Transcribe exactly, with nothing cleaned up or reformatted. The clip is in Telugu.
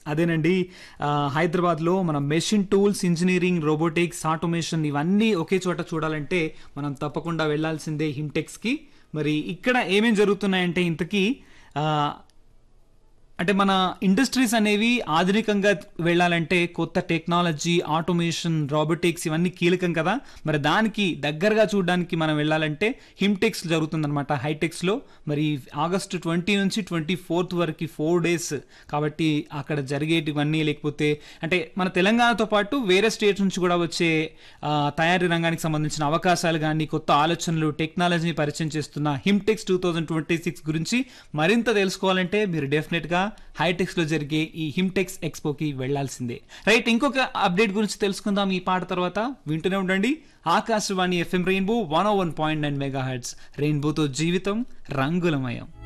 అదేనండి. ఆహ్, హైదరాబాద్‌లో మనం machine tools, engineering, robotics, automation ఇవన్నీ ఒకే చోట చూడాలంటే మనం తప్పకుండా వెళ్ళాల్సిందే హిమ్‌టెక్స్‌కి. మరి ఇక్కడ ఏమేం జరుగుతున్నాయంటే ఇంతకీ ఆహ్, అంటే మన ఇండస్ట్రీస్ అనేవి ఆధునికంగా వెళ్ళాలంటే కొత్త టెక్నాలజీ, ఆటోమేషన్, రోబోటిక్స్ ఇవన్నీ కీలకం కదా! మరి దానికి దగ్గరగా చూడడానికి మనం వెళ్ళాలంటే హిమ్‌టెక్స్ జరుగుతుందనమాట హైటెక్స్‌లో. మరి ఆగస్టు ఇరవై నుంచి ఇరవై నాలుగు వరకి నాలుగు డేస్ కాబట్టి అక్కడ జరిగేటివన్నీ లేకపోతే అంటే మన తెలంగాణతో పాటు వేరే స్టేట్స్ నుంచి కూడా వచ్చే ఆహ్, తయారీ రంగానికి సంబంధించిన అవకాశాలు గానీ, కొత్త ఆలోచనలు, టెక్నాలజీని పరిచయం చేస్తున్న హిమ్‌టెక్స్ రెండు వేల ఇరవై ఆరు గురించి మరింత తెలుసుకోవాలంటే మీరు డెఫినెట్‌గా హైటెక్స్‌లో జరిగే ఈ హిమ్‌టెక్స్ ఎక్స్‌పోకి వెళ్ళాల్సిందే. రైట్, ఇంకొక అప్డేట్ గురించి తెలుసుకుందాం ఈ పాట తర్వాత. వింటూనే ఉండండి ఆకాశవాణి ఎఫ్ఎం రెయిన్బో వన్ ఓ వన్ పాయింట్ నైన్ మెగాహెర్ట్జ్. రెయిన్బోతో జీవితం రంగులమయం.